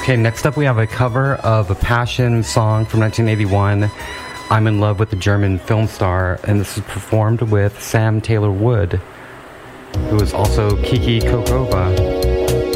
Okay, next up we have a cover of a Passion song from 1981, I'm in Love with the German film star, and this is performed with Sam Taylor Wood, who is also Kiki Kokova.